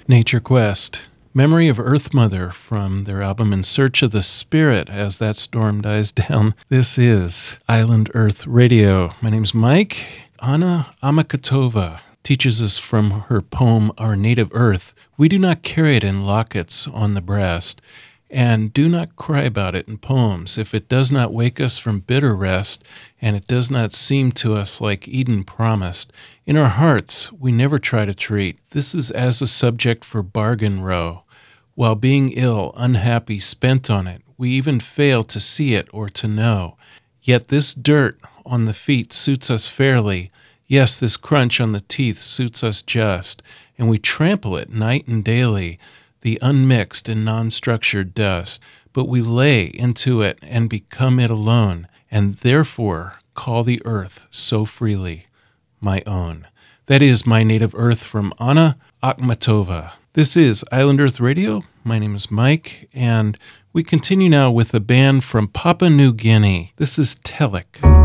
Nature Quest. Memory of Earth Mother from their album In Search of the Spirit. As that storm dies down, this is Island Earth Radio. My name's Mike. Anna Amakatova teaches us from her poem Our Native Earth. We do not carry it in lockets on the breast, and do not cry about it in poems. If it does not wake us from bitter rest, and it does not seem to us like Eden promised, in our hearts we never try to treat. This is as a subject for bargain row. While being ill, unhappy, spent on it, we even fail to see it or to know. Yet this dirt on the feet suits us fairly. Yes, this crunch on the teeth suits us just, and we trample it night and daily, the unmixed and non-structured dust, but we lay into it and become it alone, and therefore call the earth so freely my own. That is My Native Earth from Anna Akhmatova. This is Island Earth Radio. My name is Mike, and we continue now with a band from Papua New Guinea. This is Telek.